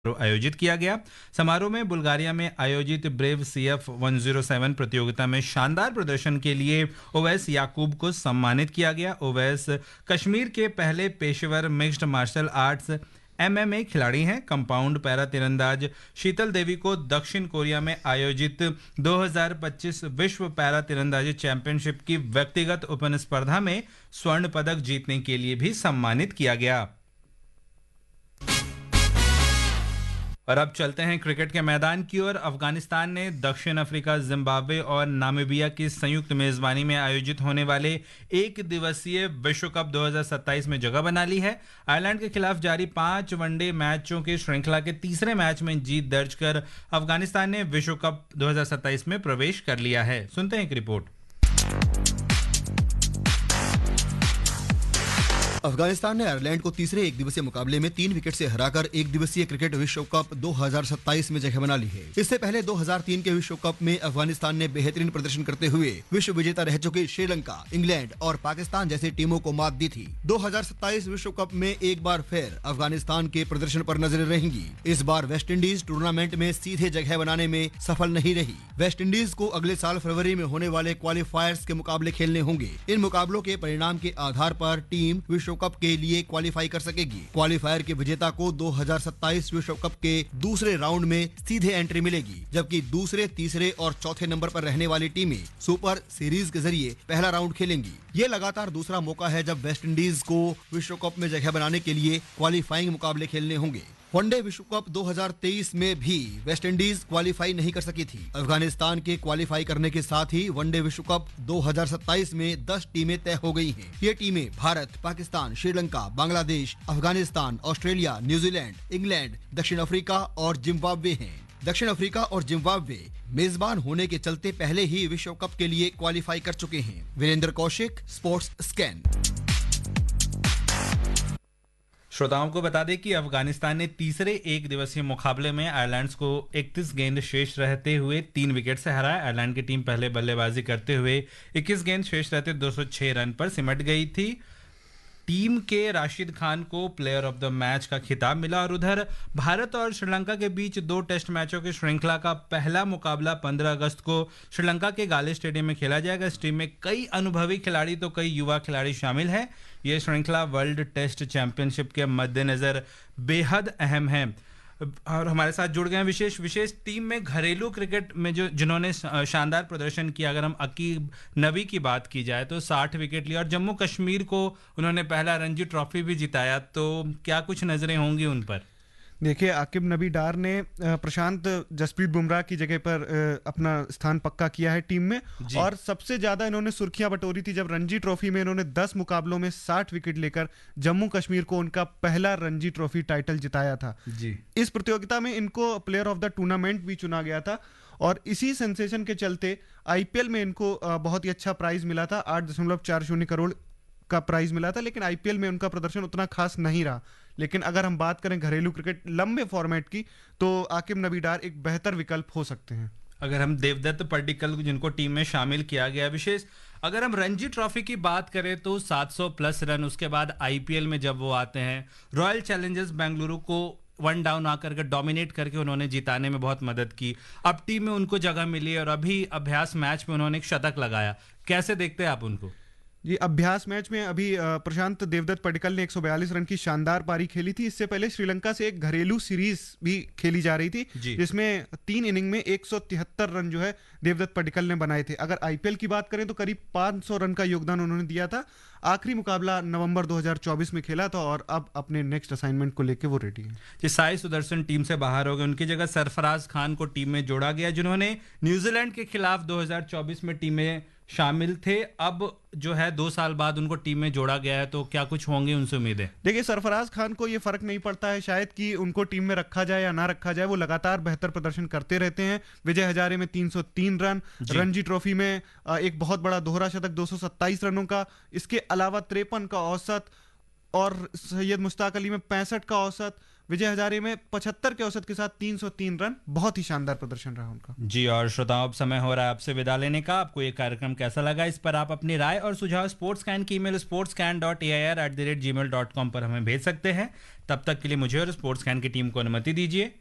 आयोजित किया गया। समारोह में बुल्गारिया में आयोजित ब्रेव CF 107 प्रतियोगिता में शानदार प्रदर्शन के लिए ओवैस याकूब को सम्मानित किया गया। ओवैस कश्मीर के पहले पेशेवर मिक्स्ड मार्शल आर्ट्स MMA खिलाड़ी हैं। कंपाउंड पैरा तीरंदाज शीतल देवी को दक्षिण कोरिया में आयोजित 2025 विश्व पैरा तीरंदाजी चैंपियनशिप की व्यक्तिगत ओपन स्पर्धा में स्वर्ण पदक जीतने के लिए भी सम्मानित किया गया। और अब चलते हैं क्रिकेट के मैदान की ओर। अफगानिस्तान ने दक्षिण अफ्रीका, जिम्बाब्वे और नामीबिया की संयुक्त मेजबानी में आयोजित होने वाले एक दिवसीय विश्व कप 2027 में जगह बना ली है। आयरलैंड के खिलाफ जारी 5 वनडे मैचों की श्रृंखला के तीसरे मैच में जीत दर्ज कर अफगानिस्तान ने विश्व कप 2027 में प्रवेश कर लिया है। सुनते हैं एक रिपोर्ट। अफगानिस्तान ने आयरलैंड को तीसरे एक दिवसीय मुकाबले में 3 विकेट से हराकर एक दिवसीय क्रिकेट विश्व कप 2027 में जगह बना ली है। इससे पहले 2003 के विश्व कप में अफगानिस्तान ने बेहतरीन प्रदर्शन करते हुए विश्व विजेता रह चुके श्रीलंका, इंग्लैंड और पाकिस्तान जैसी टीमों को मात दी थी। 2027 विश्व कप में एक बार फिर अफगानिस्तान के प्रदर्शन पर नजरें रहेंगी। इस बार वेस्ट इंडीज टूर्नामेंट में सीधे जगह बनाने में सफल नहीं रही। वेस्ट इंडीज को अगले साल फरवरी में होने वाले क्वालिफायर्स के मुकाबले खेलने होंगे। इन मुकाबलों के परिणाम के आधार पर टीम विश्व कप के लिए क्वालिफाई कर सकेगी। क्वालिफायर के विजेता को 2027 विश्व कप के दूसरे राउंड में सीधे एंट्री मिलेगी, जबकि दूसरे, तीसरे और चौथे नंबर पर रहने वाली टीमें सुपर सीरीज के जरिए पहला राउंड खेलेंगी। ये लगातार दूसरा मौका है जब वेस्ट इंडीज को विश्व कप में जगह बनाने के लिए क्वालिफाइंग मुकाबले खेलने होंगे। वनडे विश्व कप 2023 में भी वेस्ट इंडीज क्वालिफाई नहीं कर सकी थी। अफगानिस्तान के क्वालिफाई करने के साथ ही वनडे विश्व कप 2027 में 10 टीमें तय हो गई हैं। ये टीमें Bharat, Pakistan, Sri Lanka, Bangladesh, Afghanistan, Australia, New Zealand, England, दक्षिण अफ्रीका और जिम्बाब्वे हैं। दक्षिण अफ्रीका और जिम्बाब्वे मेजबान होने के चलते पहले ही विश्व कप के लिए क्वालिफाई कर चुके हैं। Virendra Kaushik, sports scan. श्रोताओं को बता दें कि अफगानिस्तान ने तीसरे एक दिवसीय मुकाबले में आयरलैंड को 31 गेंद शेष रहते हुए 3 विकेट से हराया। आयरलैंड की टीम पहले बल्लेबाजी करते हुए 21 गेंद शेष रहते 206 रन पर सिमट गई थी। टीम के राशिद खान को प्लेयर ऑफ द मैच का खिताब मिला। और उधर भारत और श्रीलंका के बीच 2 टेस्ट मैचों की श्रृंखला का पहला मुकाबला 15 अगस्त को श्रीलंका के गाले स्टेडियम में खेला जाएगा। इस टीम में कई अनुभवी खिलाड़ी तो कई युवा खिलाड़ी शामिल हैं। यह श्रृंखला वर्ल्ड टेस्ट चैंपियनशिप के मद्देनजर बेहद अहम है। और हमारे साथ जुड़ गए हैं विशेष टीम में घरेलू क्रिकेट में जिन्होंने शानदार प्रदर्शन किया। अगर हम अकीब नबी की बात की जाए तो 60 विकेट लिया और जम्मू कश्मीर को उन्होंने पहला रणजी ट्रॉफी भी जिताया। तो क्या कुछ नजरें होंगी उन पर? देखिए, आकिब नबी डार ने प्रशांत जसप्रीत बुमराह की जगह पर अपना स्थान पक्का किया है टीम में। और सबसे ज्यादा इन्होंने सुर्खियां बटोरी थी जब रणजी ट्रॉफी में इन्होंने 10 मुकाबलों में 60 विकेट लेकर जम्मू कश्मीर को उनका पहला रणजी ट्रॉफी टाइटल जिताया था जी। इस प्रतियोगिता में इनको प्लेयर ऑफ द टूर्नामेंट भी चुना गया था और इसी सेंसेशन के चलते IPL में इनको बहुत ही अच्छा प्राइज मिला था। 8.40 करोड़ का प्राइज मिला था, लेकिन IPL में उनका प्रदर्शन उतना खास नहीं रहा। लेकिन अगर हम बात करें घरेलू क्रिकेट लंबे फॉर्मेट की तो आकिब नबी डार एक बेहतर विकल्प हो सकते हैं। अगर हम देवदत्त पड्डीकल जिनको टीम में शामिल किया गया, विशेष अगर हम रणजी ट्रॉफी की बात करें तो 700 प्लस रन, उसके बाद IPL में जब वो आते हैं रॉयल चैलेंजर्स बेंगलुरु को 1 डाउन आकर के डोमिनेट करके उन्होंने जिताने में बहुत मदद की। अब टीम में उनको जगह मिली और अभी अभ्यास मैच में उन्होंने एक शतक लगाया। कैसे देखते हैं आप उनको? जी, अभ्यास मैच में अभी प्रशांत देवदत्त पडिक्कल ने 142 रन की शानदार पारी खेली थी। इससे पहले श्रीलंका से एक घरेलू सीरीज भी खेली जा रही थी जिसमें 3 इनिंग में 173 रन जो है देवदत्त पडिक्कल ने बनाए थे। अगर IPL की बात करें तो करीब 500 रन का योगदान उन्होंने दिया था। आखिरी मुकाबला नवंबर 2024 में खेला था और अब अपने नेक्स्ट असाइनमेंट को लेकर वो रेडी है। साई सुदर्शन टीम से बाहर हो गए, उनकी जगह सरफराज खान को टीम में जोड़ा गया जिन्होंने न्यूजीलैंड के खिलाफ 2024 में टीम में शामिल थे। अब जो है 2 साल बाद उनको टीम में जोड़ा गया है, तो क्या कुछ होंगे उनसे उम्मीदें? देखिए, सरफराज खान को ये फर्क नहीं पड़ता है शायद कि उनको टीम में रखा जाए या ना रखा जाए, वो लगातार बेहतर प्रदर्शन करते रहते हैं। विजय हजारे में 303 रन, रणजी ट्रॉफी में एक बहुत बड़ा दोहरा शतक 227 रनों का, इसके अलावा 53 का औसत और सैयद मुश्ताक अली में 65 का औसत, विजय हजारे में 75 के औसत के साथ 303 रन, बहुत ही शानदार प्रदर्शन रहा उनका। जी, और श्रोताओं अब समय हो रहा है आपसे विदा लेने का। आपको ये कार्यक्रम कैसा लगा, इस पर आप अपनी राय और सुझाव स्पोर्ट्स कैन की ईमेल sportscan.air@gmail.com पर हमें भेज सकते हैं। तब तक के लिए मुझे और स्पोर्ट्स कैन की टीम को अनुमति दीजिए।